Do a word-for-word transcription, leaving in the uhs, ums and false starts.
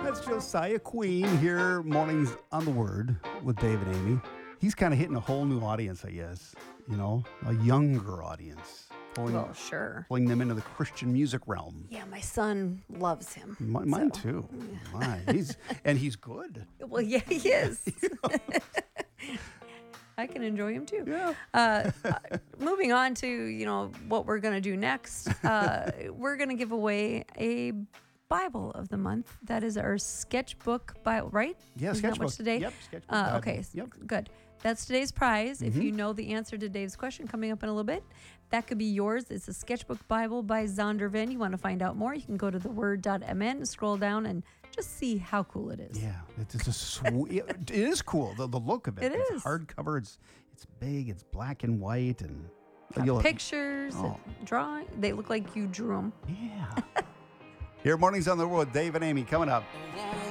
That's Josiah Queen here, mornings on the Word with Dave and Amy. He's kind of hitting a whole new audience, I guess. You know, a younger audience. Pulling, Well, sure. pulling them into the Christian music realm. Yeah, my son loves him. My, mine so. too. Mine. He's and he's good. Well, yeah, he is. I can enjoy him too. Yeah. Uh, uh, moving on to, you know, what we're going to do next. Uh, we're going to give away a Bible of the month. That is our sketchbook Bible, right? Yeah, Isn't that sketchbook. what's today? Yep, sketchbook Uh, Bible. okay, Yep. good. That's today's prize. Mm-hmm. If you know the answer to Dave's question coming up in a little bit, that could be yours. It's a sketchbook Bible by Zondervan. You want to find out more, you can go to the word dot m n, scroll down, and just see how cool it is. Yeah, it's a sweet. It is cool. The, the look of it. It it's is. hardcover. It's it's big. It's black and white, and Got you'll- pictures, Oh. and drawing. They look like you drew them. Yeah. Here, mornings on the Road, Dave and Amy coming up.